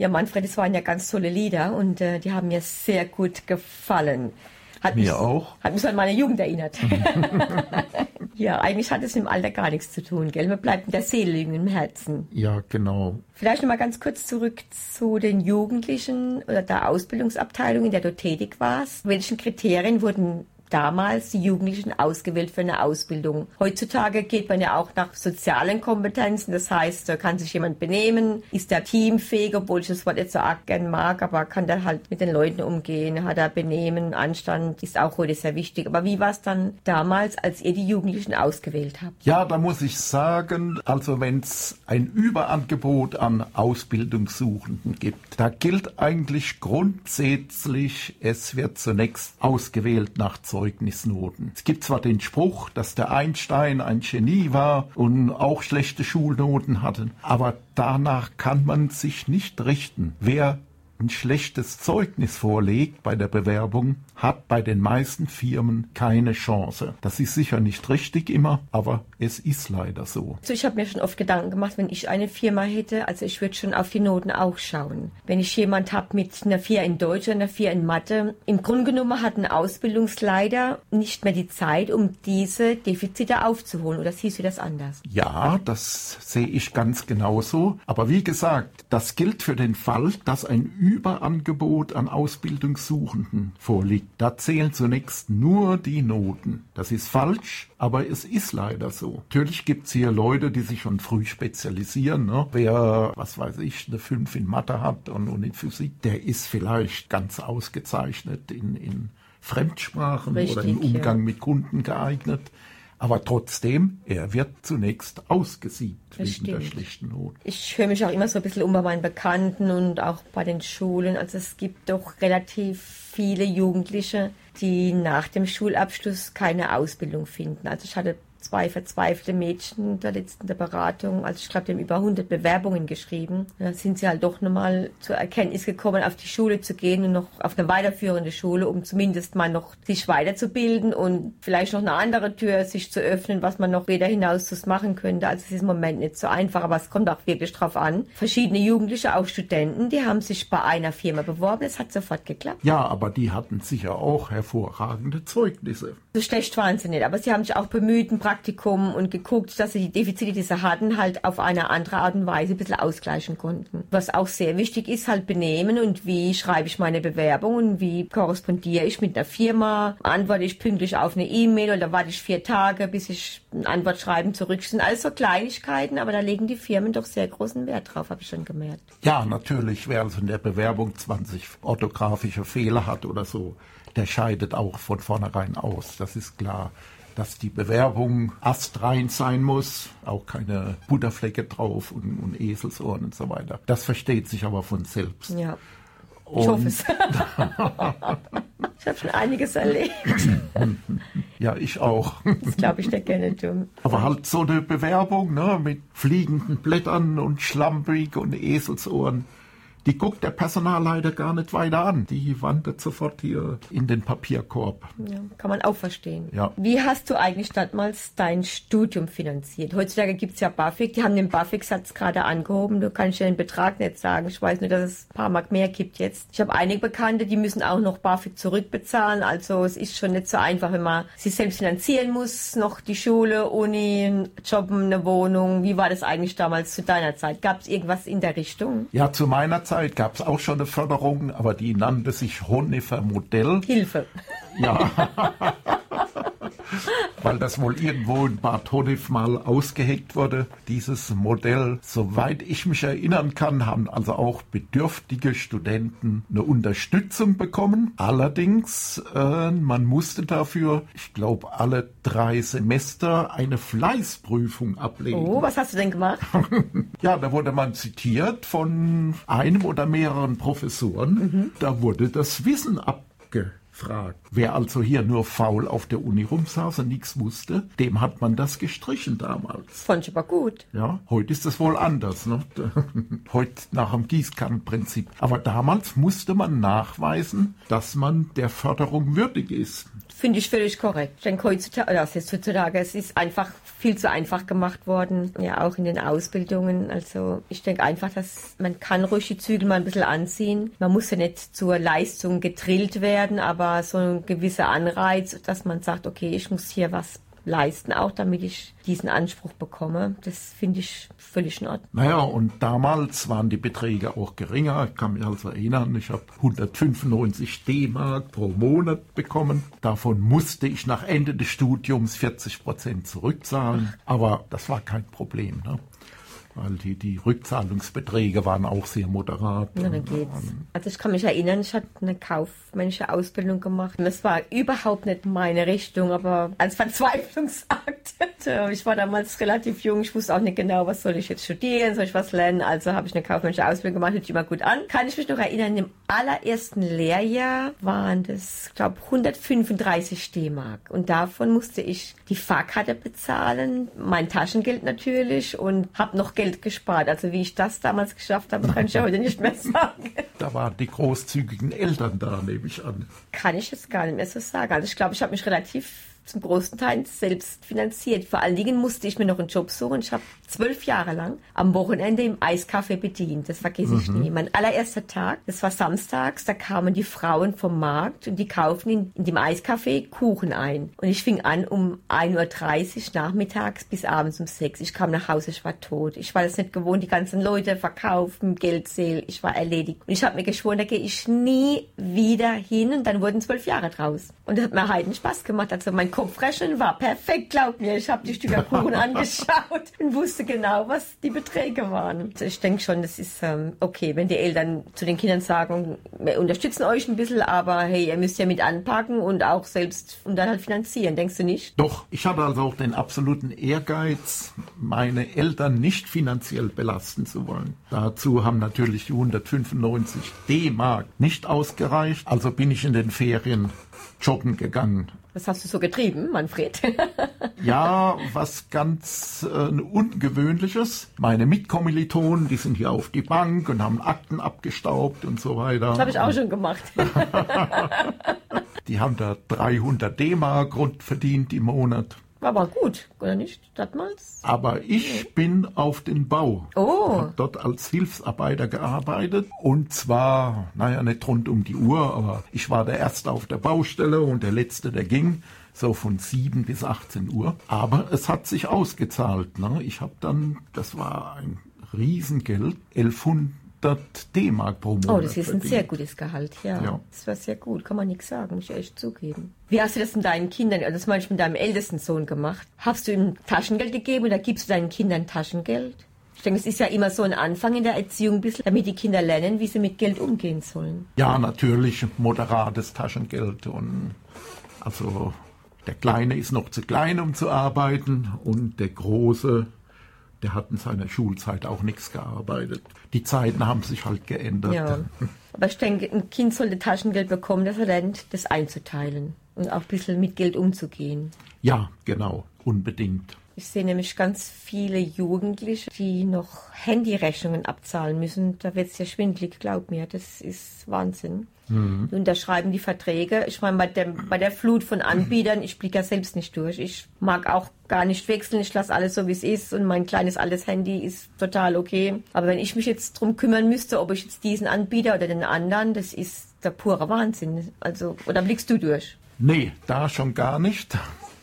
Ja, Manfred, es waren ja ganz tolle Lieder und die haben mir sehr gut gefallen. Mir auch. Hat mich an meine Jugend erinnert. Ja, eigentlich hat es mit dem Alter gar nichts zu tun, gell? Man bleibt in der Seele liegen, im Herzen. Ja, genau. Vielleicht noch mal ganz kurz zurück zu den Jugendlichen oder der Ausbildungsabteilung, in der du tätig warst. Welchen Kriterien wurden damals die Jugendlichen ausgewählt für eine Ausbildung? Heutzutage geht man ja auch nach sozialen Kompetenzen. Das heißt, da kann sich jemand benehmen, ist der teamfähig, obwohl ich das Wort jetzt so arg gern mag, aber kann der halt mit den Leuten umgehen, hat er Benehmen, Anstand, ist auch heute sehr wichtig. Aber wie war es dann damals, als ihr die Jugendlichen ausgewählt habt? Ja, da muss ich sagen, also wenn es ein Überangebot an Ausbildungssuchenden gibt, da gilt eigentlich grundsätzlich, es wird zunächst ausgewählt nach Zeugnisnoten. Es gibt zwar den Spruch, dass der Einstein ein Genie war und auch schlechte Schulnoten hatte, aber danach kann man sich nicht richten. Wer ein schlechtes Zeugnis vorlegt bei der Bewerbung, hat bei den meisten Firmen keine Chance. Das ist sicher nicht richtig immer, aber es ist leider so. Also ich habe mir schon oft Gedanken gemacht, wenn ich eine Firma hätte, also ich würde schon auf die Noten auch schauen. Wenn ich jemand habe mit einer 4 in Deutsch und einer 4 in Mathe, im Grunde genommen hat ein Ausbildungsleiter nicht mehr die Zeit, um diese Defizite aufzuholen. Oder siehst du das anders? Ja, das sehe ich ganz genauso. Aber wie gesagt, das gilt für den Fall, dass ein Überangebot an Ausbildungssuchenden vorliegt. Da zählen zunächst nur die Noten. Das ist falsch, aber es ist leider so. Natürlich gibt es hier Leute, die sich schon früh spezialisieren. Ne? Wer, was weiß ich, eine 5 in Mathe hat und in Physik, der ist vielleicht ganz ausgezeichnet in Fremdsprachen Richtig, oder im Umgang mit Kunden geeignet. Aber trotzdem, er wird zunächst ausgesiebt wegen der schlechten Noten. Ich höre mich auch immer so ein bisschen um bei meinen Bekannten und auch bei den Schulen. Also es gibt doch relativ viele Jugendliche, die nach dem Schulabschluss keine Ausbildung finden. Also ich hatte 2 verzweifelte Mädchen der letzten Beratung. Also ich glaube, die haben über 100 Bewerbungen geschrieben. Da sind sie halt doch nochmal zur Erkenntnis gekommen, auf die Schule zu gehen und noch auf eine weiterführende Schule, um zumindest mal noch sich weiterzubilden und vielleicht noch eine andere Tür sich zu öffnen, was man noch später hinaus machen könnte. Also es ist im Moment nicht so einfach, aber es kommt auch wirklich drauf an. Verschiedene Jugendliche, auch Studenten, die haben sich bei einer Firma beworben. Es hat sofort geklappt. Ja, aber die hatten sicher auch hervorragende Zeugnisse. So schlecht waren sie nicht, aber sie haben sich auch bemüht, ein Praktikum und geguckt, dass sie die Defizite, die sie hatten, halt auf eine andere Art und Weise ein bisschen ausgleichen konnten. Was auch sehr wichtig ist, halt Benehmen und wie schreibe ich meine Bewerbung und wie korrespondiere ich mit einer Firma, antworte ich pünktlich auf eine E-Mail oder warte ich 4 Tage, bis ich ein Antwortschreiben zurück. Das sind alles so Kleinigkeiten, aber da legen die Firmen doch sehr großen Wert drauf, habe ich schon gemerkt. Ja, natürlich, wer also in der Bewerbung 20 orthografische Fehler hat oder so, der scheidet auch von vornherein aus. Das ist klar, dass die Bewerbung astrein sein muss, auch keine Butterflecke drauf und Eselsohren und so weiter. Das versteht sich aber von selbst. Ja, ich hoffe es. Ich habe schon einiges erlebt. Ja, ich auch. Das glaube ich dir gerne dumm. Aber halt so eine Bewerbung, ne, mit fliegenden Blättern und schlampig und Eselsohren, die guckt der Personalleiter gar nicht weiter an. Die wandert sofort hier in den Papierkorb. Ja, kann man auch verstehen. Ja. Wie hast du eigentlich damals dein Studium finanziert? Heutzutage gibt es ja BAföG. Die haben den BAföG-Satz gerade angehoben. Du kannst ja den Betrag nicht sagen. Ich weiß nur, dass es ein paar Mark mehr gibt jetzt. Ich habe einige Bekannte, die müssen auch noch BAföG zurückbezahlen. Also es ist schon nicht so einfach, wenn man sich selbst finanzieren muss. Noch die Schule, Uni, einen Job, eine Wohnung. Wie war das eigentlich damals zu deiner Zeit? Gab es irgendwas in der Richtung? Ja, zu meiner Zeit gab es auch schon eine Förderung, aber die nannte sich Honefer Modell. Hilfe. Ja, weil das wohl irgendwo in Bad Honnef mal ausgeheckt wurde, dieses Modell. Soweit ich mich erinnern kann, haben also auch bedürftige Studenten eine Unterstützung bekommen. Allerdings, man musste dafür, ich glaube, alle 3 Semester eine Fleißprüfung ablegen. Oh, was hast du denn gemacht? Ja, da wurde man zitiert von einem oder mehreren Professoren. Da wurde das Wissen abgefragt. Wer also hier nur faul auf der Uni rumsaß und nichts wusste, dem hat man das gestrichen damals. Fand ich aber gut. Ja, heute ist das wohl anders, ne? Heute nach dem Gießkannenprinzip. Aber damals musste man nachweisen, dass man der Förderung würdig ist. finde ich völlig korrekt. Ich denke heutzutage, es ist einfach viel zu einfach gemacht worden, ja auch in den Ausbildungen. Also ich denke einfach, dass man kann ruhig die Zügel mal ein bisschen anziehen. Man muss ja nicht zur Leistung gedrillt werden, aber so ein gewisser Anreiz, dass man sagt, okay, ich muss hier was leisten, auch damit ich diesen Anspruch bekomme. Das finde ich völlig in Ordnung. Naja, und damals waren die Beträge auch geringer. Ich kann mich also erinnern, ich habe 195 D-Mark pro Monat bekommen. Davon musste ich nach Ende des Studiums 40% zurückzahlen. Aber das war kein Problem, ne? Weil die Rückzahlungsbeträge waren auch sehr moderat. Ja, dann geht's. Also ich kann mich erinnern, ich hatte eine kaufmännische Ausbildung gemacht. Und das war überhaupt nicht meine Richtung, aber als Verzweiflungsakt. Ich war damals relativ jung, ich wusste auch nicht genau, was soll ich jetzt studieren, soll ich was lernen. Also habe ich eine kaufmännische Ausbildung gemacht, hört sich immer gut an. Kann ich mich noch erinnern, im allerersten Lehrjahr waren das, ich glaube, 135 D-Mark. Und davon musste ich die Fahrkarte bezahlen, mein Taschengeld natürlich und habe noch Geld gespart. Also wie ich das damals geschafft habe, kann ich ja heute nicht mehr sagen. Da waren die großzügigen Eltern da, nehme ich an. Kann ich jetzt gar nicht mehr so sagen. Also ich glaube, ich habe mich relativ zum großen Teil selbst finanziert. Vor allen Dingen musste ich mir noch einen Job suchen. Ich habe 12 Jahre lang am Wochenende im Eiscafé bedient. Das vergesse ich nie. Mein allererster Tag, das war samstags, da kamen die Frauen vom Markt und die kaufen in dem Eiscafé Kuchen ein. Und ich fing an um 1:30 Uhr nachmittags bis abends um 6 Uhr. Ich kam nach Hause, ich war tot. Ich war das nicht gewohnt, die ganzen Leute verkaufen, Geld zählen. Ich war erledigt. Und ich habe mir geschworen, da gehe ich nie wieder hin. Und dann wurden 12 Jahre draus. Und das hat mir heiden Spaß gemacht. Also mein Kopfrechnen war perfekt, glaub mir. Ich habe die Stücke Kuchen angeschaut und wusste genau, was die Beträge waren. Also ich denke schon, das ist okay, wenn die Eltern zu den Kindern sagen, wir unterstützen euch ein bisschen, aber hey, ihr müsst ja mit anpacken und auch selbst und dann halt finanzieren. Denkst du nicht? Doch, ich hatte also auch den absoluten Ehrgeiz, meine Eltern nicht finanziell belasten zu wollen. Dazu haben natürlich die 195 D-Mark nicht ausgereicht. Also bin ich in den Ferien joggen gegangen. Was hast du so getrieben, Manfred? Ja, was ganz Ungewöhnliches. Meine Mitkommilitonen, die sind hier auf die Bank und haben Akten abgestaubt und so weiter. Das habe ich auch schon gemacht. Die haben da 300 D-Mark rund verdient im Monat. War aber gut, oder nicht? Damals? Aber ich bin auf den Bau. Oh. Ich habe dort als Hilfsarbeiter gearbeitet. Und zwar, naja, nicht rund um die Uhr, aber ich war der Erste auf der Baustelle und der Letzte, der ging. So von 7 bis 18 Uhr. Aber es hat sich ausgezahlt. Ne? Ich habe dann, das war ein Riesengeld, 1100 D-Mark pro Monat. Oh, das ist verdient. ein sehr gutes Gehalt, ja. Das war sehr gut, kann man nichts sagen, muss ich echt zugeben. Wie hast du das mit deinen Kindern, also das mal mit deinem ältesten Sohn gemacht? Hast du ihm Taschengeld gegeben oder gibst du deinen Kindern Taschengeld? Ich denke, es ist ja immer so ein Anfang in der Erziehung, ein bisschen, damit die Kinder lernen, wie sie mit Geld umgehen sollen. Ja, natürlich moderates Taschengeld. Und also der Kleine ist noch zu klein, um zu arbeiten, und der Große, der hat in seiner Schulzeit auch nichts gearbeitet. Die Zeiten haben sich halt geändert. Ja, aber ich denke, ein Kind sollte Taschengeld bekommen, dass er lernt, das einzuteilen und auch ein bisschen mit Geld umzugehen. Ja, genau, unbedingt. Ich sehe nämlich ganz viele Jugendliche, die noch Handyrechnungen abzahlen müssen. Da wird es ja schwindelig, glaub mir. Das ist Wahnsinn. Die unterschreiben die Verträge. Ich meine, bei der Flut von Anbietern, ich blicke ja selbst nicht durch. Ich mag auch gar nicht wechseln. Ich lasse alles so, wie es ist. Und mein kleines altes Handy ist total okay. Aber wenn ich mich jetzt drum kümmern müsste, ob ich jetzt diesen Anbieter oder den anderen, das ist der pure Wahnsinn. Also, oder blickst du durch? Nee, da schon gar nicht.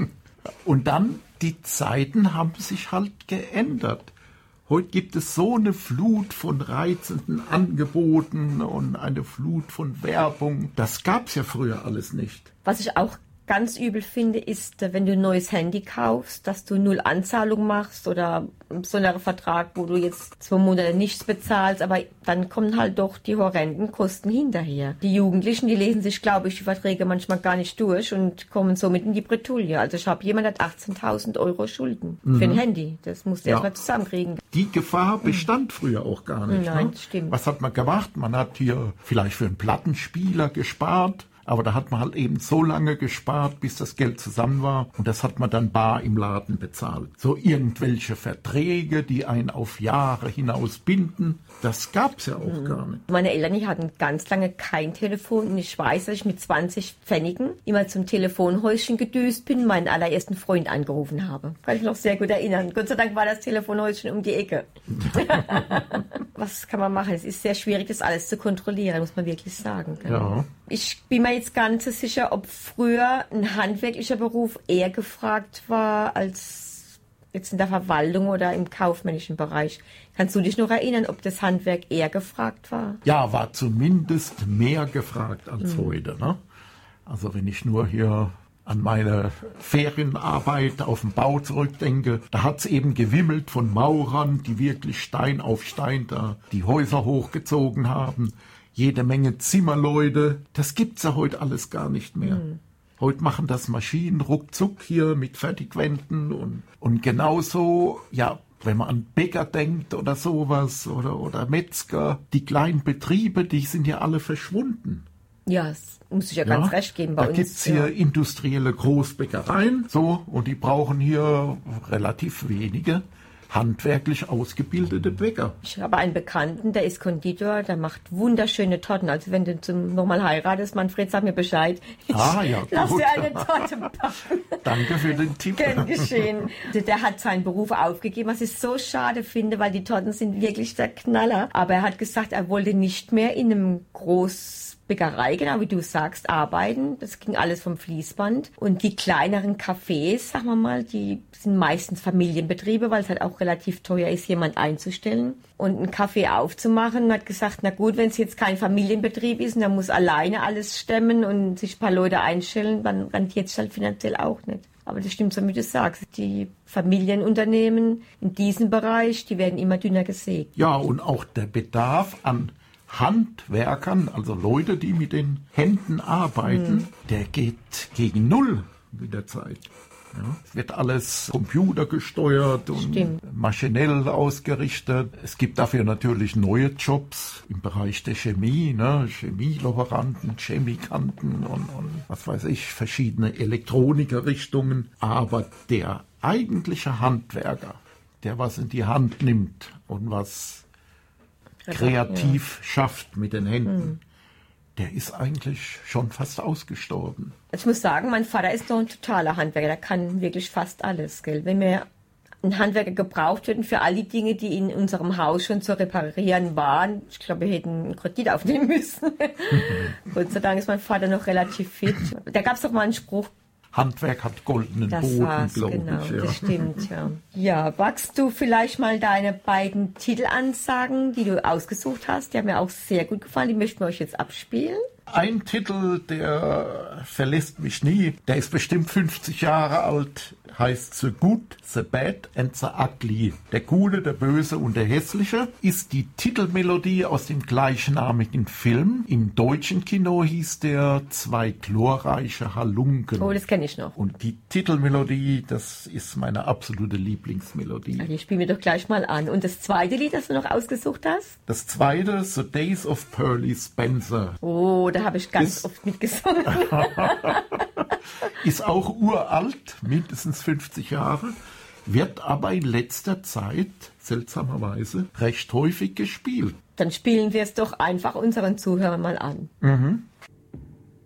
Und dann, die Zeiten haben sich halt geändert. Heute gibt es so eine Flut von reizenden Angeboten und eine Flut von Werbung. Das gab's ja früher alles nicht. Was ich auch ganz übel finde, ist, wenn du ein neues Handy kaufst, dass du 0 Anzahlung machst oder einen besonderen Vertrag, wo du jetzt 2 Monate nichts bezahlst, aber dann kommen halt doch die horrenden Kosten hinterher. Die Jugendlichen, die lesen sich, glaube ich, die Verträge manchmal gar nicht durch und kommen somit in die Bretouille. Also ich habe jemand, der hat 18.000 Euro Schulden für ein Handy. Das musst du erstmal zusammenkriegen. Die Gefahr bestand früher auch gar nicht. Nein, ne? stimmt. Was hat man gemacht? Man hat hier vielleicht für einen Plattenspieler gespart. Aber da hat man halt eben so lange gespart, bis das Geld zusammen war. Und das hat man dann bar im Laden bezahlt. So irgendwelche Verträge, die einen auf Jahre hinaus binden, das gab's ja auch gar nicht. Meine Eltern, die hatten ganz lange kein Telefon. Und ich weiß, dass ich mit 20 Pfennigen immer zum Telefonhäuschen gedüst bin, meinen allerersten Freund angerufen habe. Kann ich noch sehr gut erinnern. Gott sei Dank war das Telefonhäuschen um die Ecke. Was kann man machen? Es ist sehr schwierig, das alles zu kontrollieren, muss man wirklich sagen. Ja. Ich bin mir jetzt ganz so sicher, ob früher ein handwerklicher Beruf eher gefragt war als jetzt in der Verwaltung oder im kaufmännischen Bereich. Kannst du dich noch erinnern, ob das Handwerk eher gefragt war? Ja, war zumindest mehr gefragt als heute. Ne? Also wenn ich nur hier an meine Ferienarbeit auf dem Bau zurückdenke, da hat's eben gewimmelt von Maurern, die wirklich Stein auf Stein da die Häuser hochgezogen haben. Jede Menge Zimmerleute. Das gibt's ja heute alles gar nicht mehr. Heute machen das Maschinen ruckzuck hier mit Fertigwänden und genauso, ja, wenn man an Bäcker denkt oder sowas oder Metzger, die kleinen Betriebe, die sind ja alle verschwunden. Ja, das muss ich ja ganz recht geben bei uns. Da gibt's hier industrielle Großbäckereien, so, und die brauchen hier relativ wenige handwerklich ausgebildete Bäcker. Ich habe einen Bekannten, der ist Konditor, der macht wunderschöne Torten. Also wenn du nochmal heiratest, Manfred, sag mir Bescheid. Ja, lass gut. dir eine Torte backen. Danke für den Tipp. Gern geschehen. Der hat seinen Beruf aufgegeben, was ich so schade finde, weil die Torten sind wirklich der Knaller. Aber er hat gesagt, er wollte nicht mehr in einem Großbäckerei, genau wie du sagst, arbeiten. Das ging alles vom Fließband. Und die kleineren Cafés, sagen wir mal, die sind meistens Familienbetriebe, weil es halt auch relativ teuer ist, jemand einzustellen. Und einen Kaffee aufzumachen, und hat gesagt, na gut, wenn es jetzt kein Familienbetrieb ist und er muss alleine alles stemmen und sich ein paar Leute einstellen, dann rentiert es halt finanziell auch nicht. Aber das stimmt so, wie du sagst. Die Familienunternehmen in diesem Bereich, die werden immer dünner gesägt. Ja, und auch der Bedarf an Handwerkern, also Leute, die mit den Händen arbeiten, der geht gegen Null mit der Zeit. Ja, es wird alles computergesteuert und maschinell ausgerichtet. Es gibt dafür natürlich neue Jobs im Bereich der Chemie, ne? Chemielaboranten, Chemikanten und was weiß ich, verschiedene Elektronikerrichtungen. Aber der eigentliche Handwerker, der was in die Hand nimmt und was kreativ schafft mit den Händen, der ist eigentlich schon fast ausgestorben. Ich muss sagen, mein Vater ist doch ein totaler Handwerker, der kann wirklich fast alles, gell? Wenn wir ein Handwerker gebraucht hätten für all die Dinge, die in unserem Haus schon zu reparieren waren, ich glaube, wir hätten einen Kredit aufnehmen müssen. Gott sei Dank ist mein Vater noch relativ fit. Da gab es doch mal einen Spruch, Handwerk hat goldenen Boden, glaube genau, ich. Ja. Das stimmt, ja. Ja, magst du vielleicht mal deine beiden Titel ansagen, die du ausgesucht hast? Die haben mir auch sehr gut gefallen, die möchten wir euch jetzt abspielen. Ein Titel, der verlässt mich nie, der ist bestimmt 50 Jahre alt, heißt The Good, The Bad and The Ugly. Der Gute, der Böse und der Hässliche ist die Titelmelodie aus dem gleichnamigen Film. Im deutschen Kino hieß der Zwei glorreiche Halunken. Oh, das kenne ich noch. Und die Titelmelodie, das ist meine absolute Lieblingsmelodie. Die spielen wir doch gleich mal an. Und das zweite Lied, das du noch ausgesucht hast? Das zweite, The Days of Pearly Spencer. Oh, da habe ich ganz oft mitgesungen. Ist auch uralt, mindestens 50 Jahre, wird aber in letzter Zeit, seltsamerweise, recht häufig gespielt. Dann spielen wir es doch einfach unseren Zuhörern mal an.